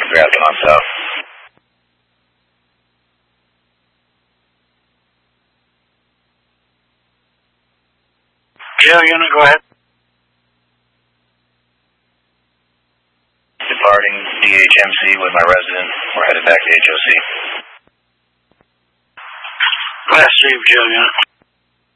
We're asking on south. Jail unit, go ahead. Departing DHMC with my resident. We're headed back to HOC. Class 3 jail unit.